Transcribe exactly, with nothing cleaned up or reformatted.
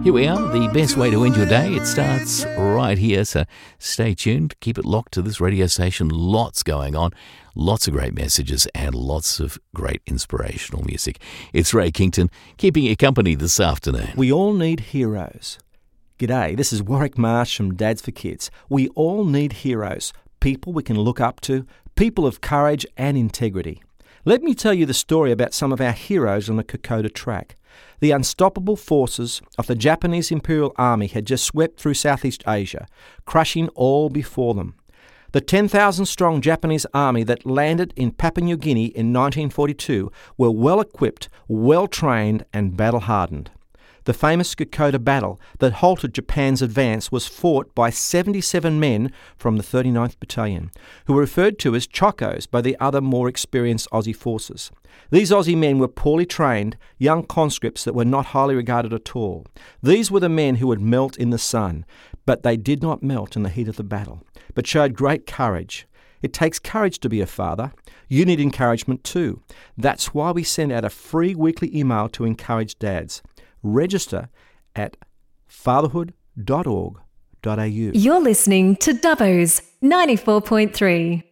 Here we are, the best way to end your day. It starts right here, so stay tuned. Keep it locked to this radio station. Lots going on, lots of great messages and lots of great inspirational music. It's Ray Kington, keeping you company this afternoon. We all need heroes. G'day, this is Warwick Marsh from Dads for Kids. We all need heroes, people we can look up to, people of courage and integrity. Let me tell you the story about some of our heroes on the Kokoda track. The unstoppable forces of the Japanese Imperial Army had just swept through Southeast Asia, crushing all before them. The ten thousand strong Japanese army that landed in Papua New Guinea in nineteen forty-two were well equipped, well trained and battle-hardened. The famous Kokoda battle that halted Japan's advance was fought by seventy-seven men from the thirty-ninth Battalion, who were referred to as Chocos by the other more experienced Aussie forces. These Aussie men were poorly trained, young conscripts that were not highly regarded at all. These were the men who would melt in the sun, but they did not melt in the heat of the battle, but showed great courage. It takes courage to be a father. You need encouragement too. That's why we send out a free weekly email to encourage dads. Register at fatherhood dot org dot a u. You're listening to Dubbo's ninety-four point three.